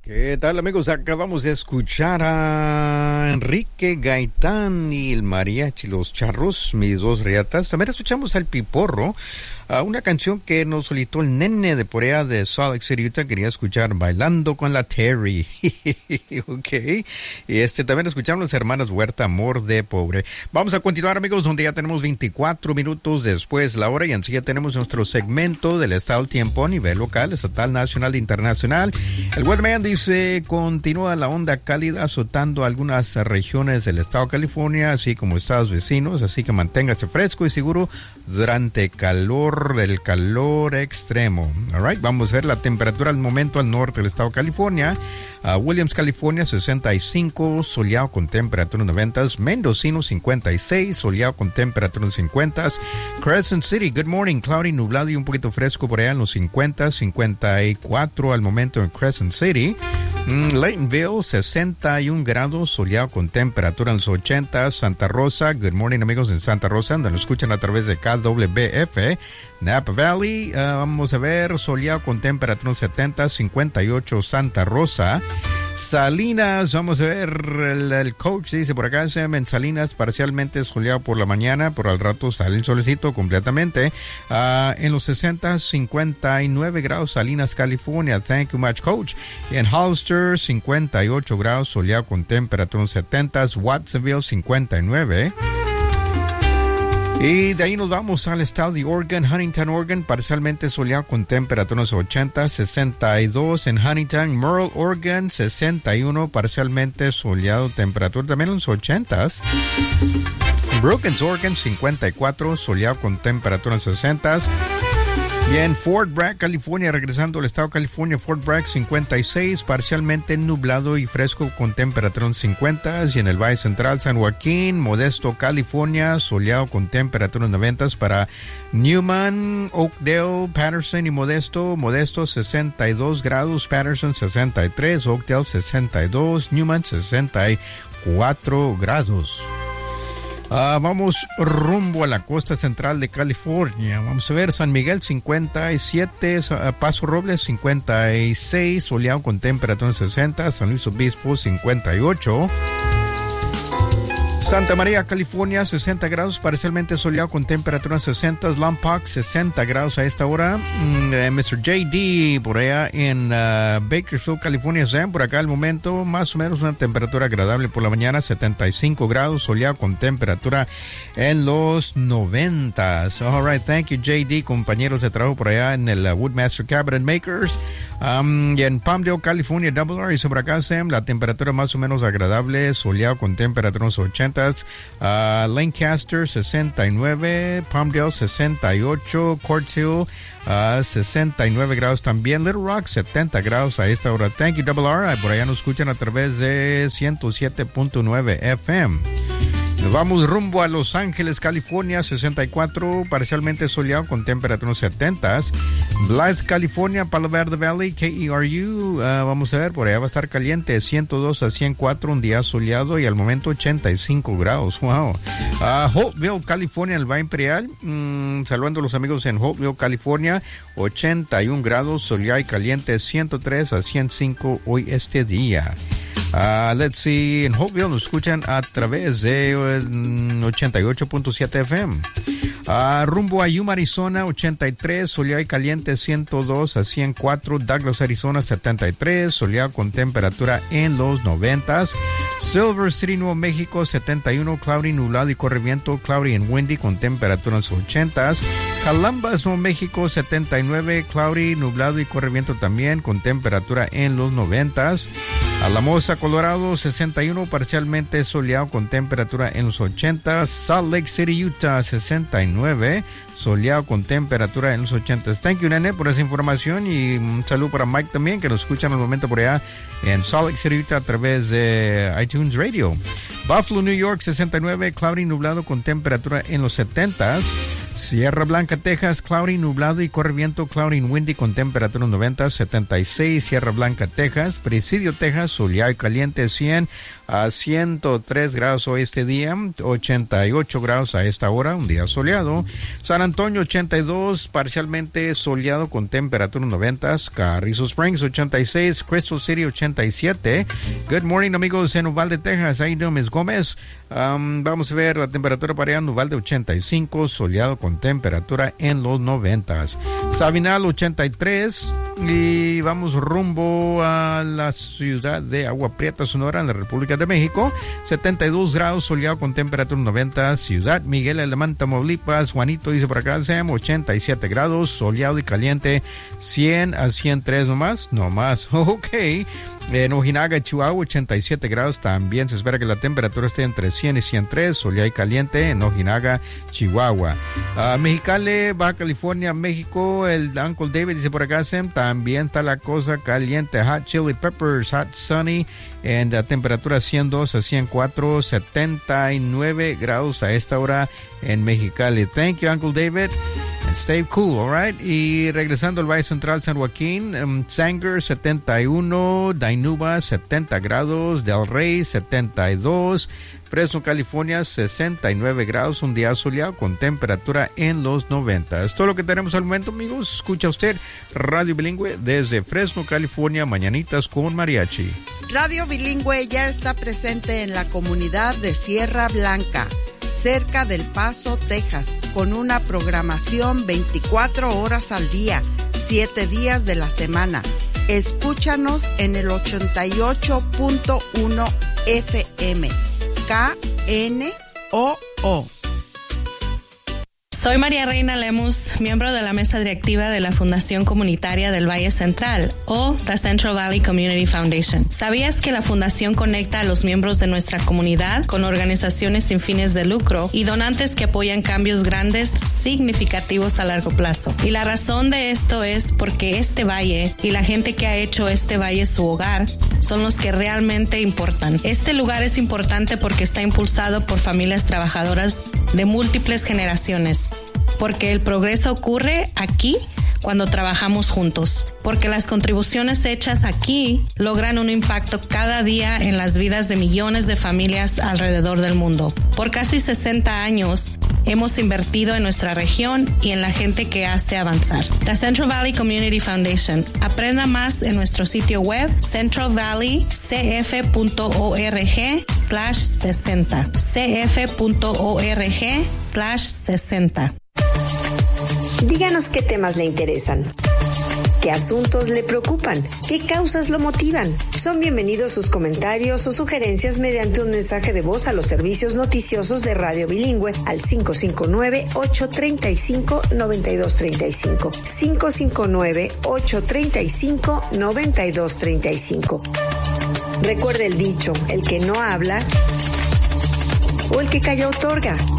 ¿Qué tal, amigos? Acabamos de escuchar a Enrique Gaitán y el Mariachi Los Charros, mis dos riatas. También escuchamos al Piporro, una canción que nos solicitó el nene de por allá de Salt Lake City, Utah. Quería escuchar Bailando con la Terry. Ok. Y también escuchamos las hermanas Huerta, Amor de Pobre. Vamos a continuar, amigos, donde ya tenemos 24 minutos después la hora, y enseguida tenemos nuestro segmento del estado del tiempo a nivel local, estatal, nacional e internacional. El Weatherman dice: continúa la onda cálida azotando algunas regiones del estado de California, así como estados vecinos, así que manténgase fresco y seguro durante el calor extremo. All right, vamos a ver la temperatura al momento al norte del estado de California. Williams, California, 65, soleado con temperatura 90. Mendocino, 56, soleado con temperatura 50. Crescent City, good morning, cloudy, nublado y un poquito fresco por allá en los 50, 54 al momento en Crescent City. Laytonville, 61 grados, soleado con temperatura en los 80. Santa Rosa, good morning, amigos en Santa Rosa, donde nos escuchan a través de KWF. Napa Valley, vamos a ver, soleado con temperatura en 70, 58 Santa Rosa. Salinas, vamos a ver, el coach dice por acá, en Salinas parcialmente soleado por la mañana, por al rato sale el solecito completamente. En los 60, 59 grados, Salinas, California. Thank you much, coach. En Hollister, 58 grados, soleado con temperatura en 70. Watsonville, 59. Y de ahí nos vamos al estado de Oregon, Huntington, Oregon, parcialmente soleado con temperaturas 80, 62 en Huntington. Merle, Oregon, 61, parcialmente soleado, temperatura también en los 80s. Brookings, Oregon, 54, soleado con temperaturas 60s. Y en Fort Bragg, California, regresando al estado de California, Fort Bragg, 56, parcialmente nublado y fresco con temperatura en 50. Y en el Valle Central, San Joaquín, Modesto, California, soleado con temperatura en 90 para Newman, Oakdale, Patterson y Modesto. Modesto, 62 grados, Patterson, 63, Oakdale, 62, Newman, 64 grados. Vamos rumbo a la costa central de California. Vamos a ver, San Miguel 57, Paso Robles 56, soleado con temperatura en 60, San Luis Obispo 58. Santa María, California, 60 grados, parcialmente soleado con temperatura en 60. Lompoc, 60 grados a esta hora. Mr. JD, por allá en Bakersfield, California, por acá al momento, más o menos una temperatura agradable por la mañana, 75 grados, soleado con temperatura en los 90. All right, thank you, JD, compañeros de trabajo por allá en el Woodmaster Cabinet Makers. Y en Palmdale, California, Double R, y sobre acá, la temperatura más o menos agradable, soleado con temperatura en los 80. Lancaster 69, Palmdale 68, Quartz Hill 69 grados también, Little Rock 70 grados a esta hora. Thank you, Double R. Por allá nos escuchan a través de 107.9 FM. Nos vamos rumbo a Los Ángeles, California, 64, parcialmente soleado con temperatura 70. Blythe, California, Palo Verde Valley, KERU, vamos a ver, por allá va a estar caliente, 102 a 104, un día soleado y al momento 85 grados. Wow. Holtville, California, el Valle Imperial, saludando a los amigos en Holtville, California, 81 grados, soleado y caliente, 103 a 105 hoy este día. Let's see, en Holtville nos escuchan a través de 88.7 FM. Rumbo a Yuma, Arizona, 83, soleado y caliente, 102 a 104. Douglas, Arizona, 73, soleado con temperatura en los 90s. Silver City, Nuevo México, 71, cloudy, nublado y corre viento, cloudy and windy con temperatura en los 80s. Columbus, Nuevo México, 79, cloudy, nublado y corre viento también con temperatura en los 90s. Alamosa, Colorado, 61, parcialmente soleado con temperatura en los 80. Salt Lake City, Utah, 69, soleado con temperatura en los 80. Thank you, nene, por esa información, y un saludo para Mike también, que nos escuchan al momento por allá en Salt Lake City, Utah, a través de iTunes Radio. Buffalo, New York, 69, cloudy, nublado con temperatura en los 70. Sierra Blanca, Texas, cloudy, nublado y corre viento, cloudy and windy con temperatura 90, 76. Sierra Blanca, Texas. Presidio, Texas, soleado y caliente, 100 a 103 grados hoy este día, 88 grados a esta hora, un día soleado. San Antonio, 82, parcialmente soleado con temperatura 90. Carrizo Springs, 86. Crystal City, 87. Good morning, amigos en Uvalde, Texas. Ahí no, Miss Gómez. Vamos a ver la temperatura para allá en Uvalde, 85, soleado con temperatura en los 90. Sabinal, 83, y vamos rumbo a la ciudad de Agua Prieta, Sonora, en la República de México, 72 grados, soleado con temperatura 90. Ciudad Miguel Alemán, Tamaulipas, Juanito dice por acá, Sam, 87 grados, soleado y caliente, 100 a 103 nomás, ok. En Ojinaga, Chihuahua, 87 grados. También se espera que la temperatura esté entre 100 y 103, soleado y caliente en Ojinaga, Chihuahua. Mexicali, Baja California, México. El Uncle David dice por acá, Sam, también está la cosa caliente. Hot chili peppers, hot sunny. En la temperatura 102 a 104, 79 grados a esta hora en Mexicali. Thank you, Uncle David. And stay cool, all right? Y regresando al Valle Central, San Joaquín, Sanger, 71, Dainuba, 70 grados, Del Rey, 72, Fresno, California, 69 grados, un día soleado con temperatura en los 90. Es todo lo que tenemos al momento, amigos. Escucha usted Radio Bilingüe desde Fresno, California, Mañanitas con Mariachi. Radio Bilingüe ya está presente en la comunidad de Sierra Blanca, cerca del Paso, Texas, con una programación 24 horas al día, 7 días de la semana. Escúchanos en el 88.1 FM, KNOO. Soy María Reina Lemus, miembro de la mesa directiva de la Fundación Comunitaria del Valle Central, o The Central Valley Community Foundation. ¿Sabías que la Fundación conecta a los miembros de nuestra comunidad con organizaciones sin fines de lucro y donantes que apoyan cambios grandes, significativos a largo plazo? Y la razón de esto es porque este valle y la gente que ha hecho este valle su hogar son los que realmente importan. Este lugar es importante porque está impulsado por familias trabajadoras de múltiples generaciones. Porque el progreso ocurre aquí cuando trabajamos juntos. Porque las contribuciones hechas aquí logran un impacto cada día en las vidas de millones de familias alrededor del mundo. Por casi 60 años hemos invertido en nuestra región y en la gente que hace avanzar. La Central Valley Community Foundation. Aprenda más en nuestro sitio web centralvalleycf.org/60. cf.org/60. Díganos qué temas le interesan, qué asuntos le preocupan, qué causas lo motivan. Son bienvenidos sus comentarios o sugerencias mediante un mensaje de voz a los servicios noticiosos de Radio Bilingüe al 559-835-9235. 559-835-9235. Recuerde el dicho, el que no habla o el que calla otorga.